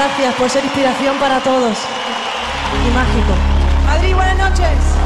gracias por ser inspiración para todos. Y mágico. Madrid, buenas noches.